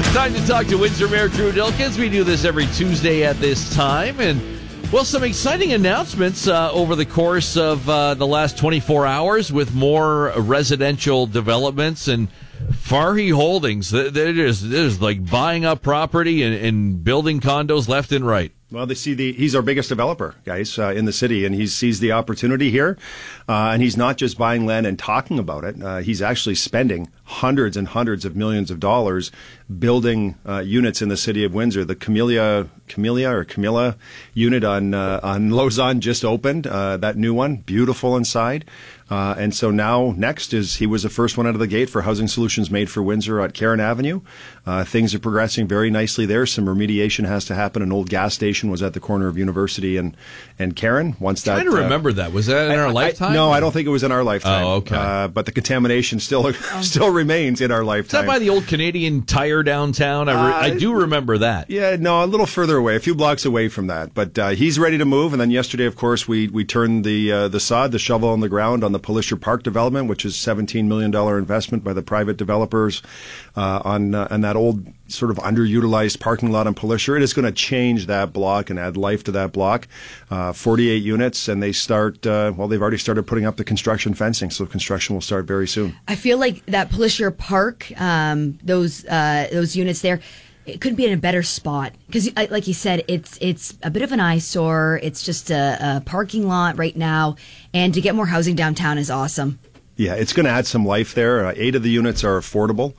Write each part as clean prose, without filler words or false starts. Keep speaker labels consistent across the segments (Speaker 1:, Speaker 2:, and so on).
Speaker 1: Time to talk to Windsor Mayor Drew Dilkens. We do this every Tuesday at this time. And, well, some exciting announcements over the course of the last 24 hours with more residential developments and Farhi Holdings. They're just like buying up property and building condos left and right.
Speaker 2: Well, he's our biggest developer, guys, in the city, and he sees the opportunity here. And he's not just buying land and talking about it. He's actually spending hundreds and hundreds of millions of dollars building units in the city of Windsor. The Camilla unit on Lausanne just opened, that new one, beautiful inside. And so now next is he was the first one out of the gate for Housing Solutions Made for Windsor at Karen Avenue. Things are progressing very nicely there. Some remediation has to happen. An old gas station was at the corner of University and Karen. Once that,
Speaker 1: I'm trying to remember that. Was that in our lifetime?
Speaker 2: No, I don't think it was in our lifetime.
Speaker 1: Oh, okay.
Speaker 2: But the contamination still remains in our lifetime.
Speaker 1: Is that by the old Canadian Tire downtown? I do remember that.
Speaker 2: Yeah, no, a little further away, a few blocks away from that. But he's ready to move. And then yesterday, of course, we turned the sod, the shovel on the ground on the Polisher Park development, which is $17 million investment by the private developers on that old sort of underutilized parking lot on Polisher. It is going to change that block and add life to that block. 48 units, and they start, they've already started putting up the construction fencing, so construction will start very soon.
Speaker 3: I feel like that Polisher Park, those units there, it couldn't be in a better spot because, like you said, it's a bit of an eyesore. It's just a parking lot right now, and to get more housing downtown is awesome.
Speaker 2: Yeah, it's going to add some life there. 8 of the units are affordable,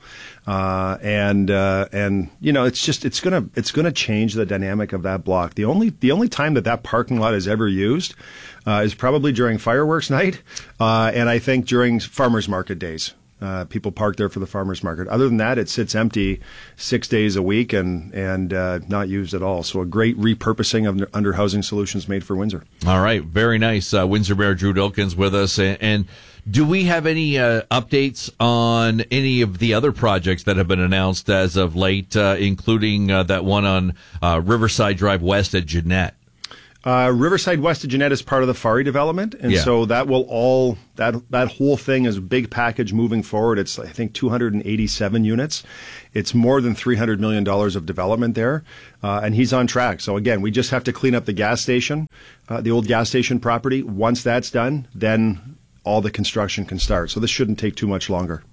Speaker 2: and you know, it's going to change the dynamic of that block. The only time that parking lot is ever used is probably during fireworks night, and I think during farmers market days. People park there for the farmers market. Other than that, it sits empty 6 days a week and not used at all. So a great repurposing under Housing Solutions Made for Windsor.
Speaker 1: All right, very nice. Windsor Mayor Drew Dilkens with us. And do we have any updates on any of the other projects that have been announced as of late, including that one on Riverside Drive West at Jeanette?
Speaker 2: Riverside West of Jeanette is part of the Farhi development, and so that will that whole thing is a big package moving forward. It's, I think, 287 units. It's more than $300 million of development there, and he's on track. So again, we just have to clean up the gas station, the old gas station property. Once that's done, then all the construction can start. So this shouldn't take too much longer.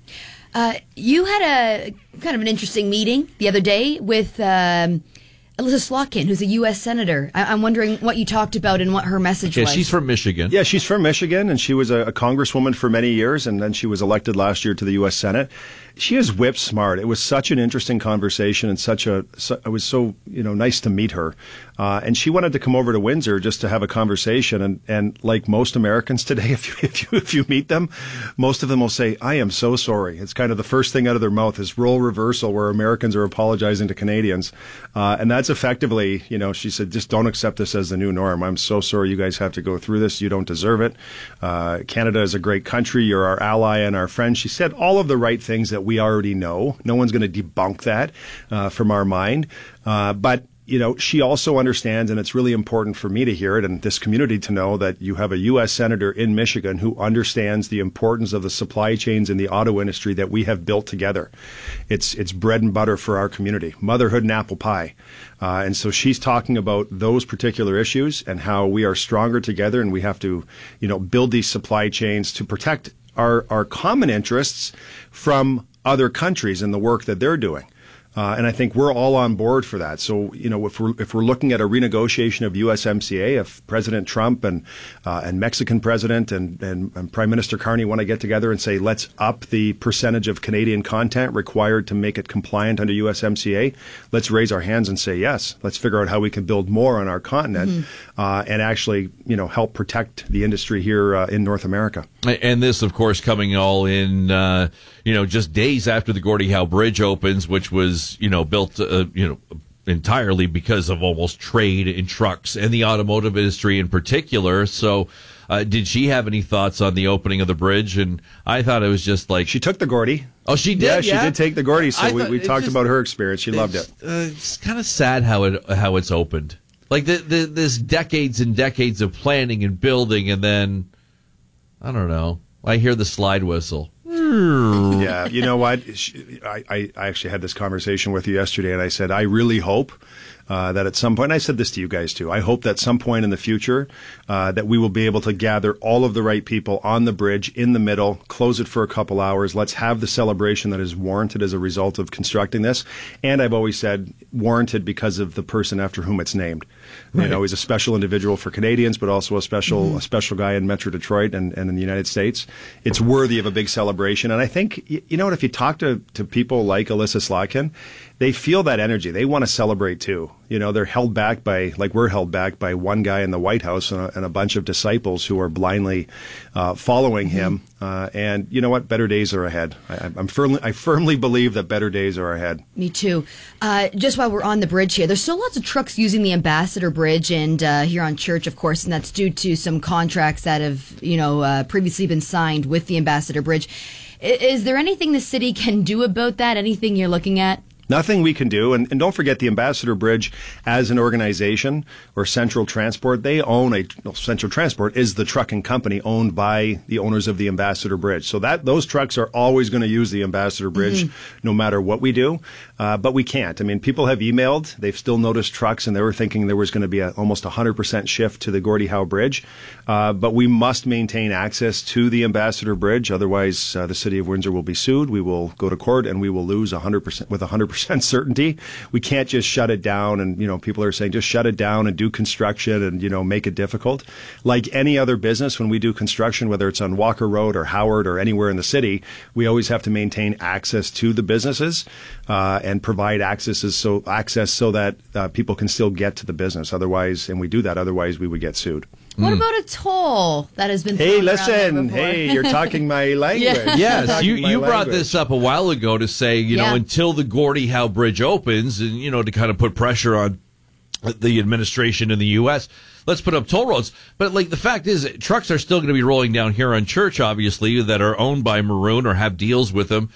Speaker 3: You had a kind of an interesting meeting the other day with Elissa Slotkin, who's a U.S. Senator. I'm wondering what you talked about and what her message was.
Speaker 1: Yeah, she's from Michigan.
Speaker 2: Yeah, she's from Michigan, and she was a congresswoman for many years, and then she was elected last year to the U.S. Senate. She is whip smart. It was such an interesting conversation, and it was so nice to meet her. And she wanted to come over to Windsor just to have a conversation. And like most Americans today, if you meet them, most of them will say, "I am so sorry." It's kind of the first thing out of their mouth is role reversal, where Americans are apologizing to Canadians, and that's effectively, she said, just don't accept this as the new norm. I'm so sorry you guys have to go through this. You don't deserve it. Canada is a great country. You're our ally and our friend. She said all of the right things that we already know. No one's going to debunk that from our mind. But she also understands, and it's really important for me to hear it and this community to know, that you have a U.S. Senator in Michigan who understands the importance of the supply chains in the auto industry that we have built together. It's bread and butter for our community, motherhood and apple pie. And so she's talking about those particular issues and how we are stronger together, and we have to, build these supply chains to protect our common interests from other countries and the work that they're doing. And I think we're all on board for that. So, if we're looking at a renegotiation of USMCA, if President Trump and Mexican President and Prime Minister Carney want to get together and say, let's up the percentage of Canadian content required to make it compliant under USMCA, let's raise our hands and say yes. Let's figure out how we can build more on our continent and actually, help protect the industry here in North America.
Speaker 1: And this, of course, coming all in, just days after the Gordie Howe Bridge opens, which was, built, entirely because of almost trade in trucks and the automotive industry in particular. So, did she have any thoughts on the opening of the bridge? And I thought it was just like...
Speaker 2: She took the Gordie.
Speaker 1: Oh, she did?
Speaker 2: Yeah, she did take the Gordie. So we talked about her experience. She loved it.
Speaker 1: It's kind of sad how it's opened. Like this decades and decades of planning and building, and then, I don't know, I hear the slide whistle.
Speaker 2: Yeah, you know what? I actually had this conversation with you yesterday, and I said, I really hope that at some point, and I said this to you guys too, I hope that some point in the future that we will be able to gather all of the right people on the bridge in the middle, close it for a couple hours. Let's have the celebration that is warranted as a result of constructing this. And I've always said warranted because of the person after whom it's named. Right. You know, he's a special individual for Canadians, but also a special guy in Metro Detroit and in the United States. It's worthy of a big celebration. And I think, you know what, if you talk to people like Alyssa Slotkin, they feel that energy. They want to celebrate too. You know, they're held back by, like we're held back by one guy in the White House and a bunch of disciples who are blindly following him. And you know what? Better days are ahead. I firmly believe that better days are ahead.
Speaker 3: Me too. Just while we're on the bridge here, there's still lots of trucks using the Ambassador Bridge and here on Church, of course, and that's due to some contracts that have, previously been signed with the Ambassador Bridge. Is there anything the city can do about that? Anything you're looking at?
Speaker 2: Nothing we can do. And don't forget the Ambassador Bridge as an organization or Central Transport, they own Central Transport is the trucking company owned by the owners of the Ambassador Bridge. So those trucks are always going to use the Ambassador Bridge no matter what we do. But we can't. I mean, people have emailed. They've still noticed trucks and they were thinking there was going to be almost 100% shift to the Gordie Howe Bridge. But we must maintain access to the Ambassador Bridge. Otherwise, the city of Windsor will be sued. We will go to court and we will lose 100% with 100% certainty. We can't just shut it down and, people are saying just shut it down and do construction and, make it difficult. Like any other business, when we do construction, whether it's on Walker Road or Howard or anywhere in the city, we always have to maintain access to the businesses and provide access so that people can still get to the business. Otherwise, and we do that, otherwise we would get sued.
Speaker 3: What about a toll that has been thrown
Speaker 2: Hey,
Speaker 3: around
Speaker 2: listen.
Speaker 3: there before?
Speaker 2: Hey, you're talking my language.
Speaker 1: Yes, you brought this up a while ago to say, until the Gordie Howe Bridge opens and, to kind of put pressure on the administration in the U.S., let's put up toll roads. But, the fact is, trucks are still going to be rolling down here on Church, obviously, that are owned by Maroon or have deals with them.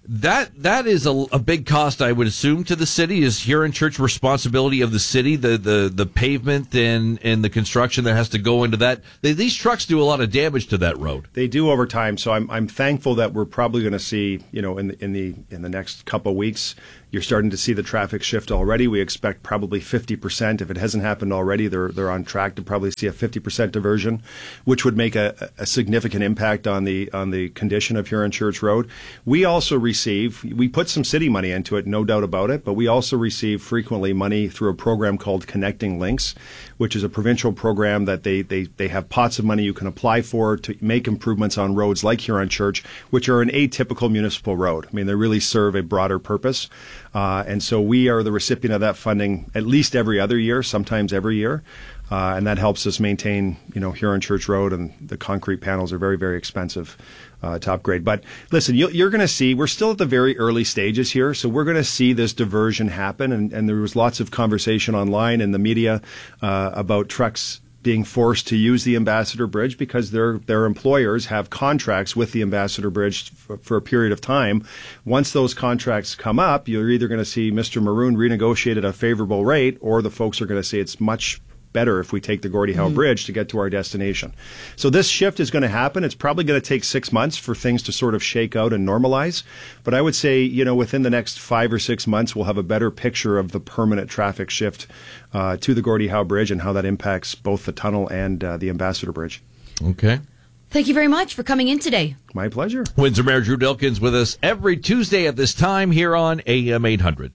Speaker 1: That is a big cost, I would assume, to the city. Is Huron Church responsibility of the city, the pavement and the construction that has to go into that? These trucks do a lot of damage to that road.
Speaker 2: They do over time. So I'm thankful that we're probably going to see, in the next couple of weeks, you're starting to see the traffic shift already. We expect probably 50%. If it hasn't happened already, they're on track to probably see a 50% diversion, which would make a significant impact on the condition of Huron Church Road. We also we put some city money into it, no doubt about it, but we also receive frequently money through a program called Connecting Links, which is a provincial program that they have pots of money you can apply for to make improvements on roads like Huron Church, which are an atypical municipal road. I mean, they really serve a broader purpose. And so we are the recipient of that funding at least every other year, sometimes every year. And that helps us maintain, Huron Church Road, and the concrete panels are very, very expensive to upgrade. But listen, you're going to see, we're still at the very early stages here, so we're going to see this diversion happen. And there was lots of conversation online in the media about trucks being forced to use the Ambassador Bridge because their employers have contracts with the Ambassador Bridge for a period of time. Once those contracts come up, you're either going to see Mr. Maroon renegotiate at a favorable rate, or the folks are going to say it's much better if we take the Gordie Howe Bridge to get to our destination. So this shift is going to happen. It's probably going to take 6 months for things to sort of shake out and normalize. But I would say, within the next 5 or 6 months, we'll have a better picture of the permanent traffic shift to the Gordie Howe Bridge and how that impacts both the tunnel and the Ambassador Bridge.
Speaker 1: Okay.
Speaker 3: Thank you very much for coming in today.
Speaker 2: My pleasure.
Speaker 1: Windsor Mayor Drew Dilkens with us every Tuesday at this time here on AM 800.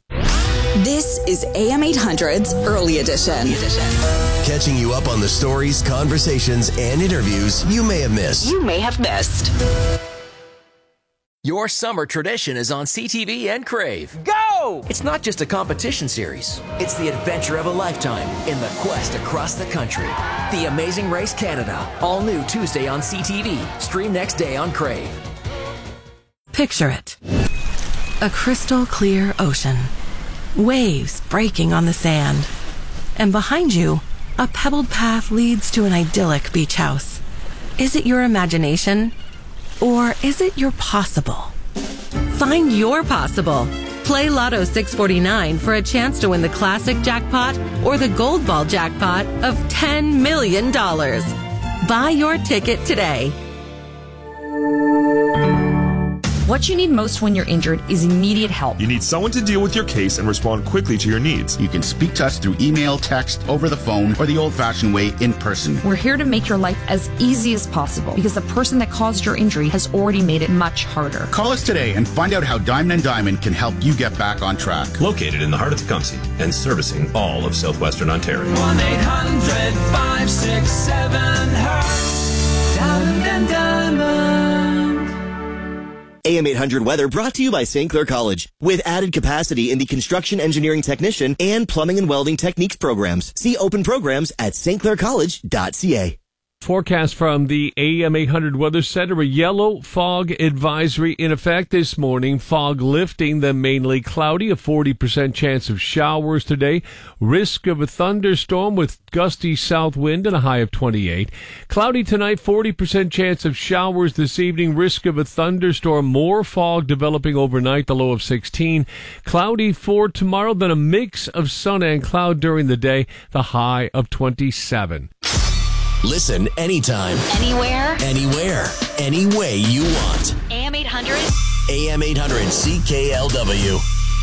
Speaker 4: This is AM 800's Early Edition.
Speaker 5: Catching you up on the stories, conversations, and interviews you may have missed.
Speaker 6: Your summer tradition is on CTV and Crave. Go! It's not just a competition series. It's the adventure of a lifetime in the quest across the country. The Amazing Race Canada. All new Tuesday on CTV. Stream next day on Crave.
Speaker 7: Picture it. A crystal clear ocean. Waves breaking on the sand. And behind you, a pebbled path leads to an idyllic beach house. Is it your imagination? Or is it your possible? Find your possible. Play Lotto 649 for a chance to win the classic jackpot or the gold ball jackpot of $10 million. Buy your ticket today.
Speaker 8: What you need most when you're injured is immediate help.
Speaker 9: You need someone to deal with your case and respond quickly to your needs.
Speaker 10: You can speak to us through email, text, over the phone, or the old-fashioned way, in person.
Speaker 8: We're here to make your life as easy as possible because the person that caused your injury has already made it much harder.
Speaker 10: Call us today and find out how Diamond & Diamond can help you get back on track.
Speaker 11: Located in the heart of Tecumseh and servicing all of southwestern Ontario.
Speaker 12: 1-800-567-HURT. Diamond & Diamond.
Speaker 13: AM 800 weather brought to you by St. Clair College. With added capacity in the construction engineering technician and plumbing and welding techniques programs. See open programs at stclaircollege.ca.
Speaker 14: Forecast from the AM 800 Weather Center, a yellow fog advisory in effect this morning. Fog lifting, then mainly cloudy, a 40% chance of showers today. Risk of a thunderstorm with gusty south wind and a high of 28. Cloudy tonight, 40% chance of showers this evening. Risk of a thunderstorm, more fog developing overnight, the low of 16. Cloudy for tomorrow, then a mix of sun and cloud during the day, the high of 27.
Speaker 5: Listen anytime.
Speaker 4: Anywhere.
Speaker 5: Anywhere. Any way you want.
Speaker 4: AM 800.
Speaker 5: AM 800 CKLW.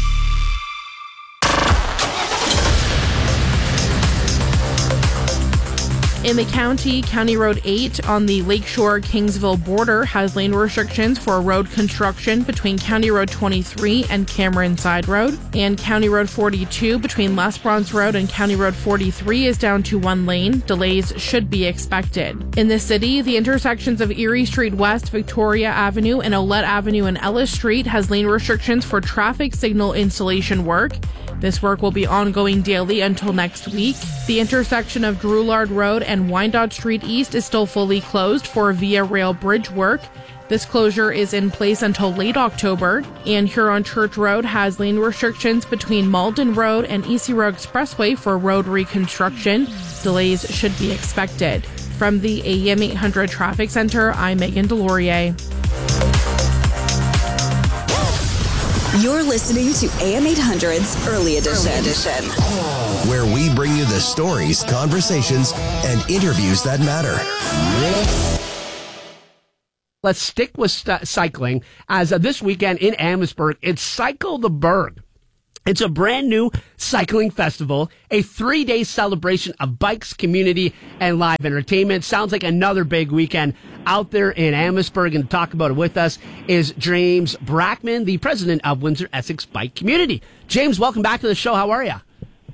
Speaker 15: In the County Road 8 on the Lakeshore-Kingsville border has lane restrictions for road construction between County Road 23 and Cameron Side Road. And County Road 42 between Les Bronze Road and County Road 43 is down to one lane. Delays should be expected. In the city, the intersections of Erie Street West, Victoria Avenue, and Olette Avenue and Ellis Street has lane restrictions for traffic signal installation work. This work will be ongoing daily until next week. The intersection of Drouillard Road and Wyandotte Street East is still fully closed for Via Rail bridge work. This closure is in place until late October. And Huron Church Road has lane restrictions between Malden Road and Easy Road Expressway for road reconstruction. Delays should be expected. From the AM 800 Traffic Center, I'm Megan Delorier.
Speaker 4: You're listening to AM 800's Early Edition.
Speaker 5: Where we bring you the stories, conversations, and interviews that matter.
Speaker 16: Let's stick with cycling, as this weekend in Amherstburg, it's Cycle the Berg. It's a brand new cycling festival, a 3-day celebration of bikes, community, and live entertainment. Sounds like another big weekend out there in Amherstburg. And to talk about it with us is James Brackman, the president of Windsor Essex Bike Community. James, welcome back to the show. How are you?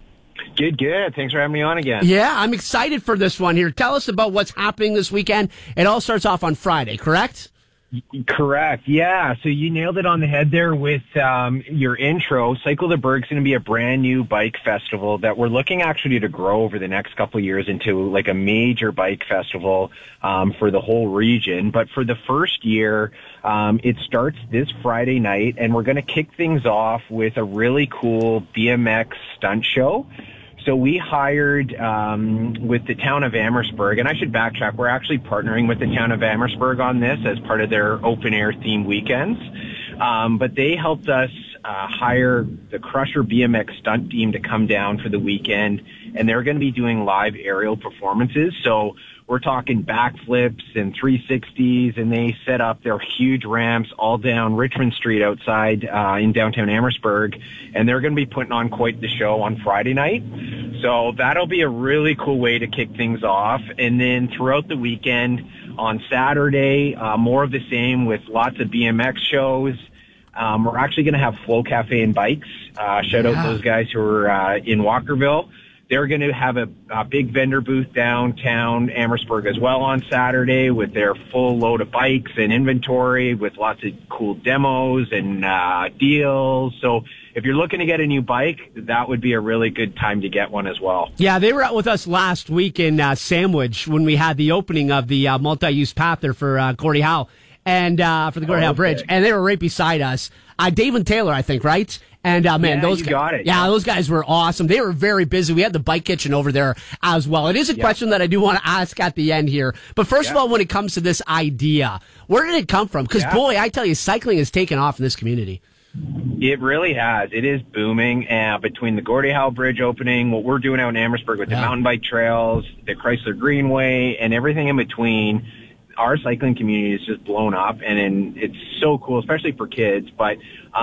Speaker 17: Good. Thanks for having me on again.
Speaker 16: Yeah, I'm excited for this one here. Tell us about what's happening this weekend. It all starts off on Friday, correct?
Speaker 17: Correct. Yeah. So you nailed it on the head there with your intro. Cycle the Berg's going to be a brand new bike festival that we're looking actually to grow over the next couple of years into like a major bike festival for the whole region. But for the first year, it starts this Friday night, and we're going to kick things off with a really cool BMX stunt show. So we hired with the town of Amherstburg, and I should backtrack. We're actually partnering with the town of Amherstburg on this as part of their open air theme weekends. But they helped us hire the Crusher BMX stunt team to come down for the weekend, and they're going to be doing live aerial performances. So we're talking backflips and 360s, and they set up their huge ramps all down Richmond Street outside in downtown Amherstburg, and they're going to be putting on quite the show on Friday night. So that'll be a really cool way to kick things off. And then throughout the weekend, on Saturday, more of the same with lots of BMX shows. We're actually going to have Flow Cafe and Bikes. Shout out those guys who are in Walkerville. They're going to have a big vendor booth downtown Amherstburg as well on Saturday with their full load of bikes and inventory with lots of cool demos and deals. So if you're looking to get a new bike, that would be a really good time to get one as well.
Speaker 16: Yeah, they were out with us last week in Sandwich when we had the opening of the multi-use path there for Gordie Howe and for the Gordie Howe Bridge, and they were right beside us. Dave and Taylor, I think, right? And man, those guys,
Speaker 17: got it.
Speaker 16: Yeah, those guys were awesome. They were very busy. We had the bike kitchen over there as well. It is a question that I do want to ask at the end here. But first of all, when it comes to this idea, where did it come from? Because boy, I tell you, cycling has taken off in this community.
Speaker 17: It really has. It is booming between the Gordie Howe Bridge opening, what we're doing out in Amherstburg with the mountain bike trails, the Chrysler Greenway, and everything in between. our cycling community is just blown up, and it's so cool, especially for kids. But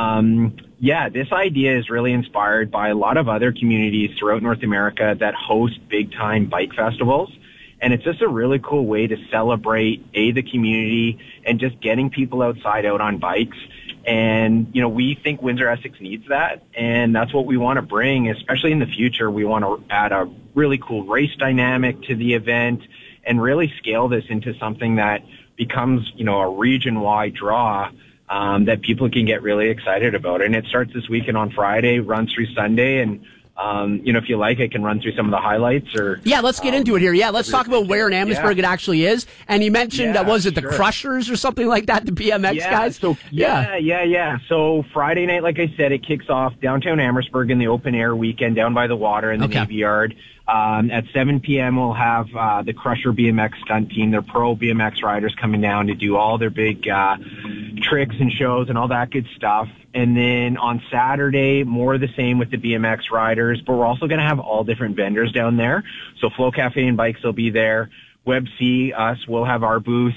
Speaker 17: yeah, this idea is really inspired by a lot of other communities throughout North America that host big-time bike festivals. And it's just a really cool way to celebrate, the community and just getting people outside out on bikes. And, you know, we think Windsor-Essex needs that, and that's what we want to bring, especially in the future. We want to add a really cool race dynamic to the event and really scale this into something that becomes, you know, a region-wide draw that people can get really excited about. And it starts this weekend on Friday, runs through Sunday, and you know, if you like, I can run through some of the highlights. Or
Speaker 16: yeah, let's get into it here. Yeah, let's talk about where in Amherstburg it actually is. And you mentioned, was it the Crushers or something like that, the BMX guys?
Speaker 17: So, yeah. So Friday night, like I said, it kicks off downtown Amherstburg in the open air weekend down by the water in the Navy Yard. At 7 p.m., we'll have the Crusher BMX stunt team. They're pro BMX riders coming down to do all their big tricks and shows and all that good stuff. And then on Saturday, more of the same with the BMX riders, but we're also going to have all different vendors down there. So Flow Cafe and Bikes will be there. WebC, us, will have our booth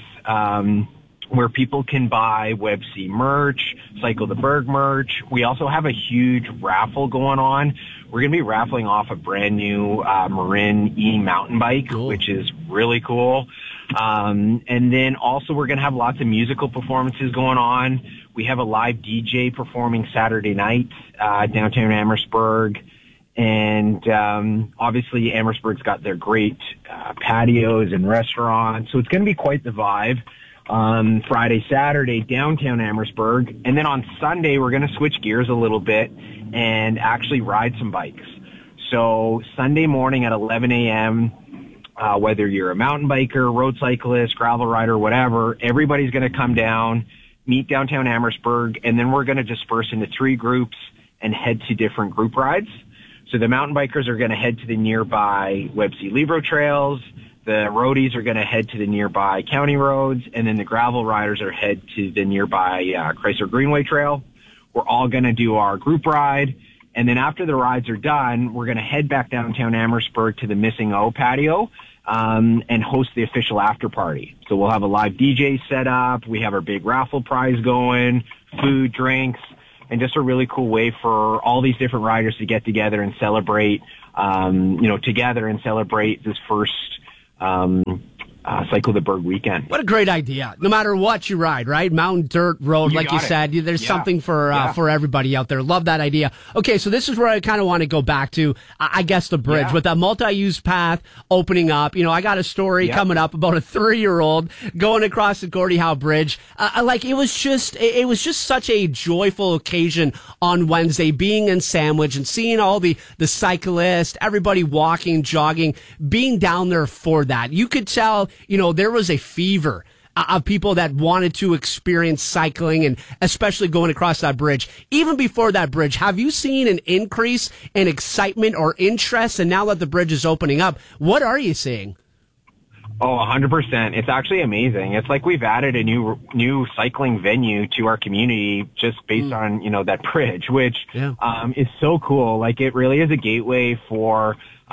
Speaker 17: where people can buy WebC merch, Cycle the Berg merch. We also have a huge raffle going on. We're going to be raffling off a brand new Marin E mountain bike, which is really cool. And then also we're going to have lots of musical performances going on. We have a live DJ performing Saturday night, downtown Amherstburg. And, obviously Amherstburg's got their great, patios and restaurants. So it's going to be quite the vibe. Friday, Saturday, downtown Amherstburg. And then on Sunday, we're going to switch gears a little bit and actually ride some bikes. So Sunday morning at 11 a.m., whether you're a mountain biker, road cyclist, gravel rider, whatever, everybody's going to come down, meet downtown Amherstburg, and then we're going to disperse into 3 groups and head to different group rides. So the mountain bikers are going to head to the nearby Websey Libro trails. The roadies are going to head to the nearby county roads, and then the gravel riders are head to the nearby Chrysler Greenway Trail. We're all going to do our group ride, and then after the rides are done, we're going to head back downtown Amherstburg to the Missing O patio and host the official after party. So we'll have a live DJ set up. We have our big raffle prize going, food, drinks, and just a really cool way for all these different riders to get together and celebrate, together and celebrate this first Cycle the Berg weekend.
Speaker 16: What a great idea. No matter what you ride, right? Mountain, dirt, road, like you said, there's something for everybody out there. Love that idea. Okay, so this is where I kind of want to go back to, I guess, the bridge. With that multi-use path opening up. You know, I got a story coming up about a 3-year-old going across the Gordie Howe Bridge. It was just such a joyful occasion on Wednesday, being in Sandwich and seeing all the cyclists, everybody walking, jogging, being down there for that. You could tell, there was a fever of people that wanted to experience cycling and especially going across that bridge. Even before that bridge, have you seen an increase in excitement or interest? And now that the bridge is opening up, what are you seeing?
Speaker 17: Oh, 100%. It's actually amazing. It's like we've added a new cycling venue to our community just based on, that bridge, which is so cool. Like, it really is a gateway for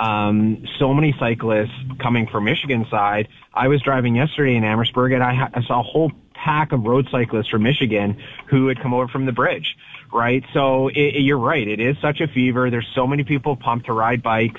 Speaker 17: so many cyclists coming from Michigan side. I was driving yesterday in Amherstburg, and I saw a whole pack of road cyclists from Michigan who had come over from the bridge, right? So you're right. It is such a fever. There's so many people pumped to ride bikes.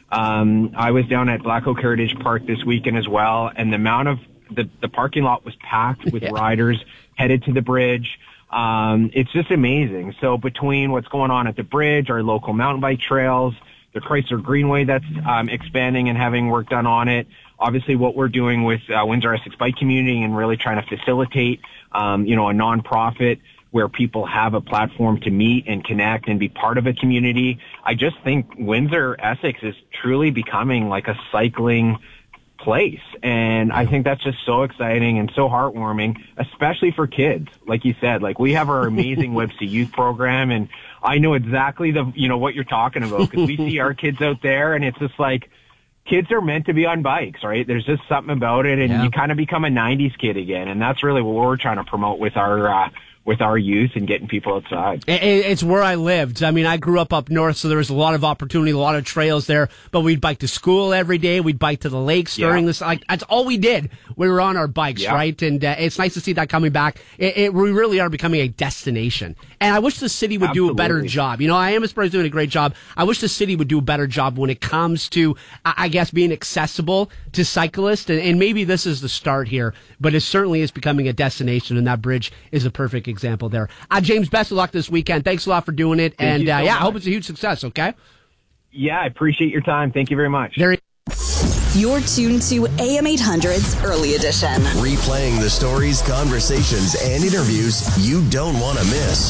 Speaker 17: I was down at Black Oak Heritage Park this weekend as well, and the amount of the parking lot was packed with riders headed to the bridge. It's just amazing. So between what's going on at the bridge, our local mountain bike trails, the Chrysler Greenway that's expanding and having work done on it, obviously what we're doing with Windsor-Essex Bike Community and really trying to facilitate, a nonprofit where people have a platform to meet and connect and be part of a community. I just think Windsor-Essex is truly becoming like a cycling place. And I think that's just so exciting and so heartwarming, especially for kids. Like you said, like we have our amazing WebC youth program, and I know exactly what you're talking about, because we see our kids out there, and it's just like, kids are meant to be on bikes, right? There's just something about it, and you kind of become a 90s kid again. And that's really what we're trying to promote with our with our youth and getting people outside.
Speaker 16: It's where I lived. I mean, I grew up north, so there was a lot of opportunity, a lot of trails there. But we'd bike to school every day. We'd bike to the lakes during this. Like, that's all we did. We were on our bikes, right? And it's nice to see that coming back. We really are becoming a destination. And I wish the city would do a better job. You know, Amherstburg is doing a great job. I wish the city would do a better job when it comes to, I guess, being accessible to cyclists. And maybe this is the start here, but it certainly is becoming a destination, and that bridge is a perfect example there. James, best of luck this weekend. Thanks a lot for doing it.
Speaker 17: Thank you so much.
Speaker 16: I hope it's a huge success, okay?
Speaker 17: Yeah, I appreciate your time. Thank you very much.
Speaker 4: You're tuned to AM 800's Early Edition.
Speaker 5: Replaying the stories, conversations, and interviews you don't want to miss.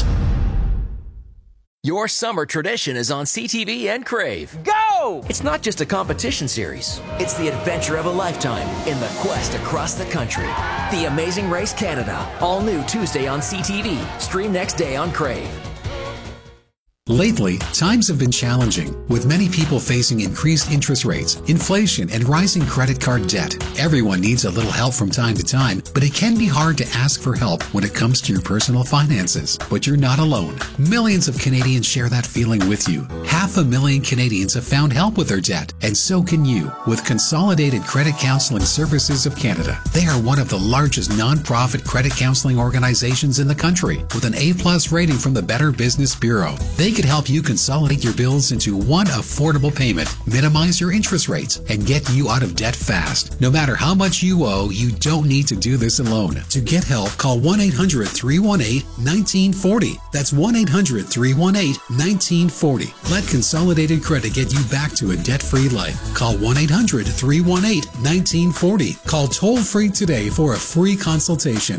Speaker 6: Your summer tradition is on CTV and Crave. Go! It's not just a competition series. It's the adventure of a lifetime in the quest across the country. The Amazing Race Canada. All new Tuesday on CTV. Stream next day on Crave.
Speaker 18: Lately, times have been challenging, with many people facing increased interest rates, inflation, and rising credit card debt. Everyone needs a little help from time to time, but it can be hard to ask for help when it comes to your personal finances. But you're not alone. Millions of Canadians share that feeling with you. 500,000 Canadians have found help with their debt, and so can you, with Consolidated Credit Counseling Services of Canada. They are one of the largest non-profit credit counseling organizations in the country, with an A+ rating from the Better Business Bureau. They could help you consolidate your bills into one affordable payment, minimize your interest rates, and get you out of debt fast. No matter how much you owe, you don't need to do this alone. To get help, call 1-800-318-1940. That's 1-800-318-1940. Let Consolidated Credit get you back to a debt-free life. Call 1-800-318-1940. Call toll-free today for a free consultation.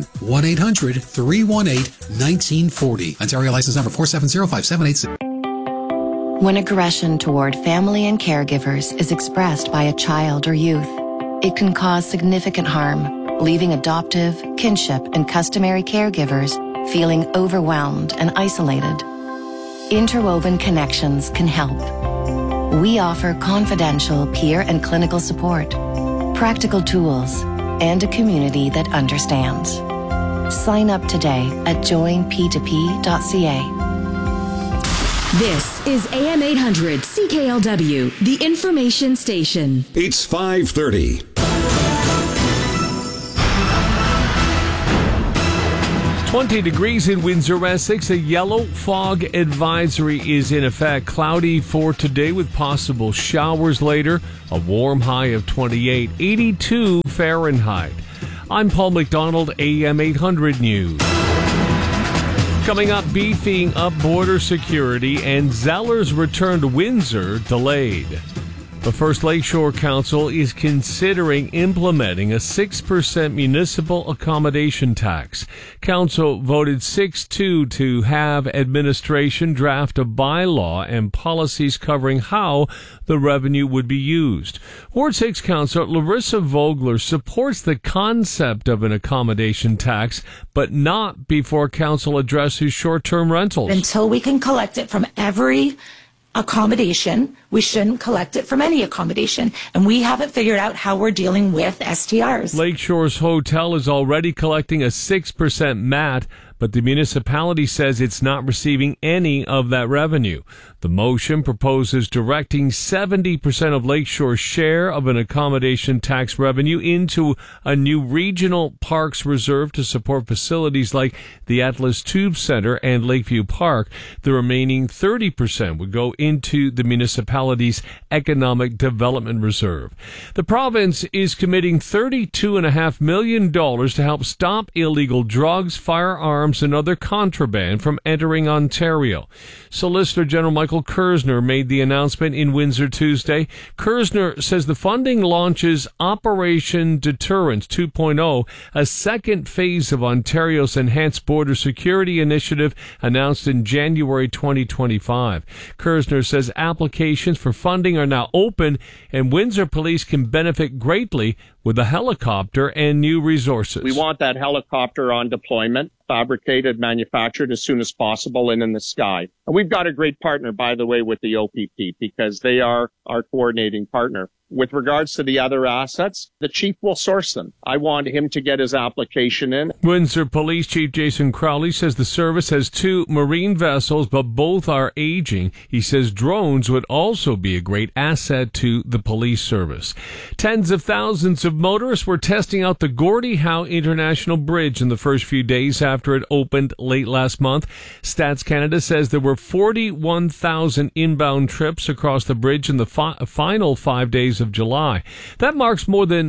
Speaker 18: 1-800-318-1940. Ontario license number 4705786.
Speaker 19: When aggression toward family and caregivers is expressed by a child or youth, it can cause significant harm, leaving adoptive, kinship, and customary caregivers feeling overwhelmed and isolated. Interwoven Connections can help. We offer confidential peer and clinical support, practical tools, and a community that understands. Sign up today at joinp2p.ca.
Speaker 20: This is AM 800 CKLW, the information station.
Speaker 21: It's 5:30.
Speaker 14: 20 degrees in Windsor, Essex. A yellow fog advisory is in effect. Cloudy for today with possible showers later. A warm high of 28, 82 Fahrenheit. I'm Paul McDonald, AM 800 News. Coming up, beefing up border security and Zeller's return to Windsor delayed. The First Lakeshore Council is considering implementing a 6% municipal accommodation tax. Council voted 6-2 to have administration draft a bylaw and policies covering how the revenue would be used. Ward 6 Councillor Larissa Vogler supports the concept of an accommodation tax, but not before Council addresses short-term rentals.
Speaker 22: Until we can collect it from every accommodation, we shouldn't collect it from any accommodation. And we haven't figured out how we're dealing with STRs.
Speaker 14: Lakeshore's Hotel is already collecting a 6% MAT, but the municipality says it's not receiving any of that revenue. The motion proposes directing 70% of Lakeshore's share of an accommodation tax revenue into a new regional parks reserve to support facilities like the Atlas Tube Center and Lakeview Park. The remaining 30% would go into the municipality's economic development reserve. The province is committing $32.5 million to help stop illegal drugs, firearms, and other contraband from entering Ontario. Solicitor General Michael Kersner made the announcement in Windsor Tuesday. Kersner says the funding launches Operation Deterrence 2.0, a second phase of Ontario's Enhanced Border Security Initiative announced in January 2025. Kersner says applications for funding are now open, and Windsor Police can benefit greatly with a helicopter and new resources.
Speaker 23: We want that helicopter on deployment, fabricated, manufactured as soon as possible and in the sky. And we've got a great partner, by the way, with the OPP, because they are our coordinating partner. With regards to the other assets, the chief will source them. I want him to get his application in.
Speaker 14: Windsor Police Chief Jason Crowley says the service has 2 marine vessels, but both are aging. He says drones would also be a great asset to the police service. Tens of thousands of motorists were testing out the Gordie Howe International Bridge in the first few days after it opened late last month. Stats Canada says there were 41,000 inbound trips across the bridge in the final 5 days of July. That marks more than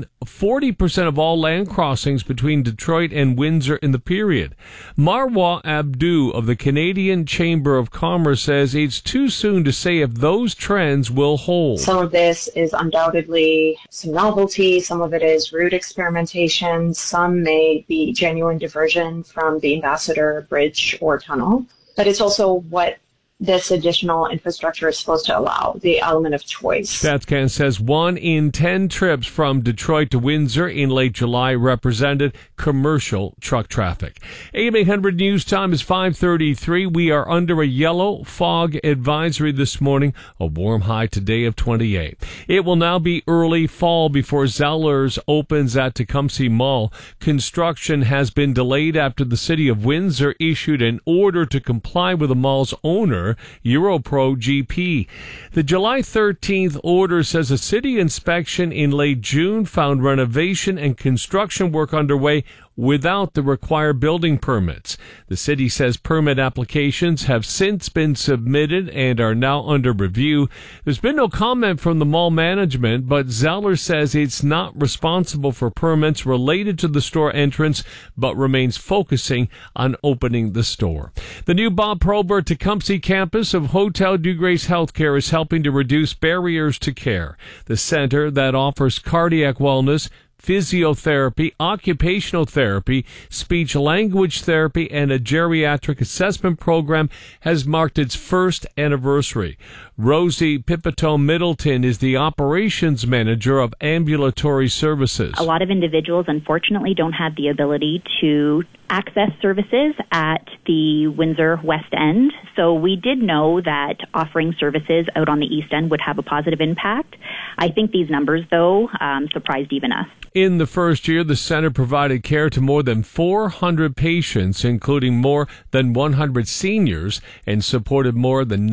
Speaker 14: 40% of all land crossings between Detroit and Windsor in the period. Marwa Abdu of the Canadian Chamber of Commerce says it's too soon to say if those trends will hold.
Speaker 2: Some of this is undoubtedly some novelty, some of it is route experimentation, some may be genuine diversion from the Ambassador Bridge or tunnel, but it's also what this additional infrastructure is supposed to allow, the element of choice. StatsCan says 1 in 10 trips from Detroit to Windsor in late July represented commercial truck traffic. AM 800 News time is 5:33. We are under a yellow fog advisory this morning, a warm high today of 28. It will now be early fall before Zellers opens at Tecumseh Mall. Construction has been delayed after the city of Windsor issued an order to comply with the mall's owner, Europro GP. The July 13th order says a city inspection in late June found renovation and construction work underway without the required building permits. The city says permit applications have since been submitted and are now under review. There's been no comment from the mall management, but Zeller says it's not responsible for permits related to the store entrance, but remains focusing on opening the store. The new Bob Probert Tecumseh campus of Hotel Dieu Grace Healthcare is helping to reduce barriers to care. The center that offers cardiac wellness, physiotherapy, occupational therapy, speech-language therapy, and a geriatric assessment program has marked its first anniversary. Rosie Pipitone Middleton is the operations manager of ambulatory services.
Speaker 3: A lot of individuals, unfortunately, don't have the ability to access services at the Windsor West End. So we did know that offering services out on the East End would have a positive impact. I think these numbers, though, surprised even us.
Speaker 14: In the first year, the center provided care to more than 400 patients, including more than 100 seniors, and supported more than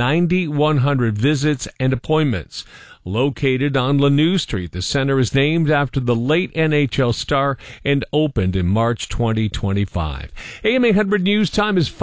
Speaker 14: 9,100 visits and appointments. Located on Laneau Street, the center is named after the late NHL star and opened in March 2025. AM 800 News time is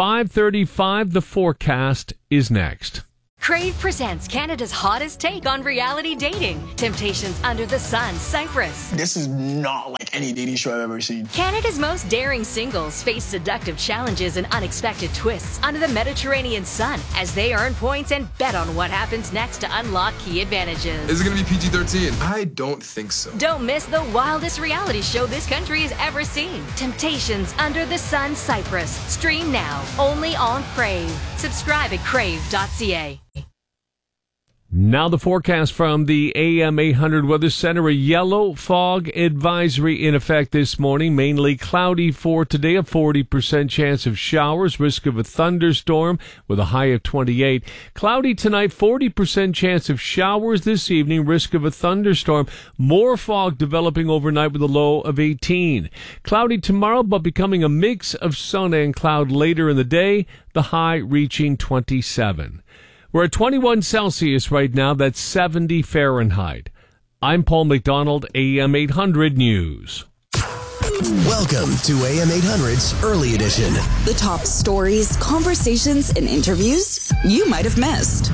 Speaker 14: 5:35. The forecast is next.
Speaker 21: Crave presents Canada's hottest take on reality dating. Temptations Under the Sun, Cyprus.
Speaker 24: This is not like any dating show I've ever seen.
Speaker 21: Canada's most daring singles face seductive challenges and unexpected twists under the Mediterranean sun as they earn points and bet on what happens next to unlock key advantages.
Speaker 25: Is it going to be PG-13? I don't think so.
Speaker 21: Don't miss the wildest reality show this country has ever seen. Temptations Under the Sun, Cyprus. Stream now, only on Crave. Subscribe at crave.ca.
Speaker 14: Now the forecast from the AM 800 Weather Center. A yellow fog advisory in effect this morning. Mainly cloudy for today. A 40% chance of showers. Risk of a thunderstorm with a high of 28. Cloudy tonight. 40% chance of showers this evening. Risk of a thunderstorm. More fog developing overnight with a low of 18. Cloudy tomorrow, but becoming a mix of sun and cloud later in the day. The high reaching 27. We're at 21 Celsius right now. That's 70 Fahrenheit. I'm Paul McDonald, AM 800 News.
Speaker 5: Welcome to AM 800's Early Edition.
Speaker 4: The top stories, conversations, and interviews you might have missed.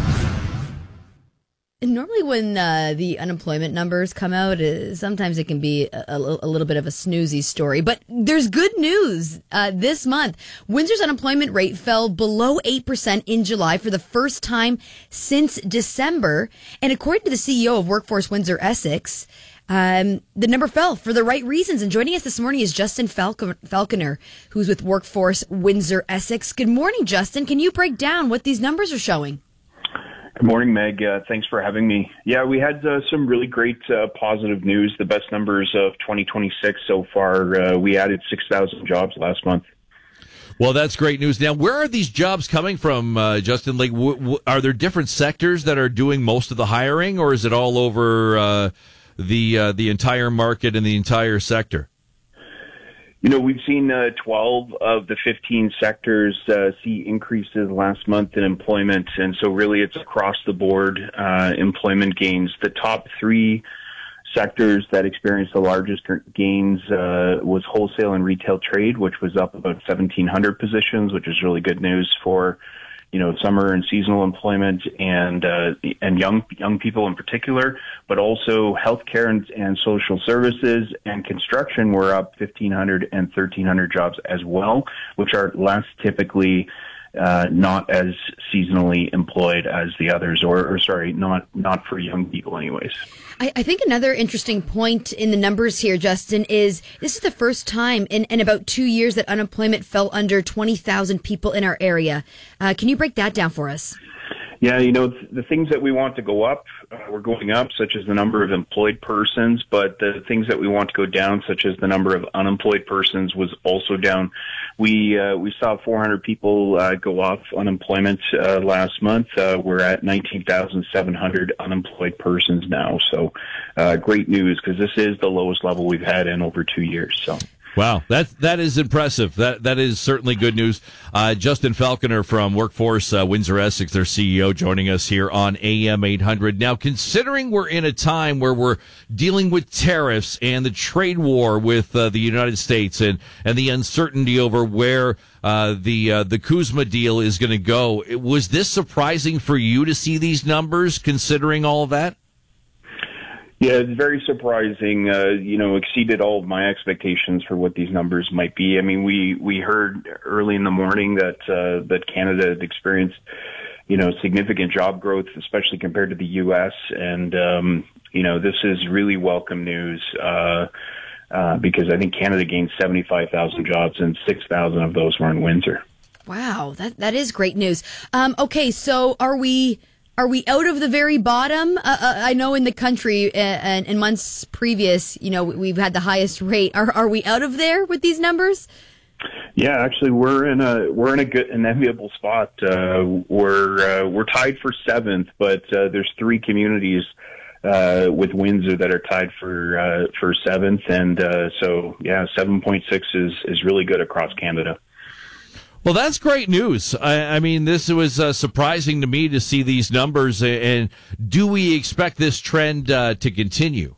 Speaker 26: Normally when the unemployment numbers come out, sometimes it can be a little bit of a snoozy story. But there's good news this month. Windsor's unemployment rate fell below 8% in July for the first time since December. And according to the CEO of Workforce Windsor Essex, the number fell for the right reasons. And joining us this morning is Justin Falconer, who's with Workforce Windsor Essex. Good morning, Justin. Can you break down what these numbers are showing?
Speaker 27: Good morning, Meg. Thanks for having me. Yeah, we had some really great positive news, the best numbers of 2026 so far. We added 6,000 jobs last month.
Speaker 1: Well, that's great news. Now, where are these jobs coming from, Justin? Like, are there different sectors that are doing most of the hiring, or is it all over the entire market and the entire sector?
Speaker 27: We've seen 12 of the 15 sectors see increases last month in employment, and so really it's across the board employment gains. The top 3 sectors that experienced the largest gains was wholesale and retail trade, which was up about 1,700 positions, which is really good news for summer and seasonal employment and young people in particular, but also healthcare and social services and construction were up 1,500 and 1,300 jobs as well, which are less typically not as seasonally employed as the others, or not for young people anyways.
Speaker 26: I think another interesting point in the numbers here, Justin, is this is the first time in about 2 years that unemployment fell under 20,000 people in our area. Can you break that down for us?
Speaker 27: Yeah, the things that we want to go up, we're going up, such as the number of employed persons, but the things that we want to go down, such as the number of unemployed persons, was also down. We saw 400 people go off unemployment last month. We're at 19,700 unemployed persons now. So great news, because this is the lowest level we've had in over 2 years. So.
Speaker 1: Wow, that is impressive. That is certainly good news. Justin Falconer from Workforce Windsor Essex, their CEO, joining us here on AM 800. Now, considering we're in a time where we're dealing with tariffs and the trade war with the United States and the uncertainty over where the Kuzma deal is going to go, was this surprising for you to see these numbers, considering all of that?
Speaker 27: Yeah, it's very surprising, exceeded all of my expectations for what these numbers might be. I mean, we heard early in the morning that Canada had experienced, significant job growth, especially compared to the U.S. And, this is really welcome news, because I think Canada gained 75,000 jobs and 6,000 of those were in Windsor.
Speaker 26: Wow, that is great news. Okay, so are we out of the very bottom? I know in the country and in months previous, we've had the highest rate. Are we out of there with these numbers?
Speaker 27: Yeah, actually, we're in a good, an enviable spot. We're tied for 7th, but there's 3 communities with Windsor that are tied for 7th, and 7.6 is really good across Canada.
Speaker 1: Well, that's great news. I mean, this was surprising to me to see these numbers. And do we expect this trend to continue?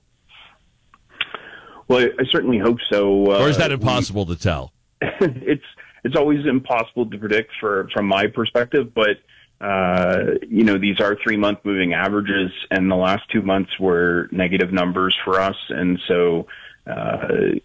Speaker 27: Well, I certainly hope so.
Speaker 1: Or is that impossible to tell?
Speaker 27: It's always impossible to predict from my perspective. But these are 3-month moving averages, and the last 2 months were negative numbers for us, and so.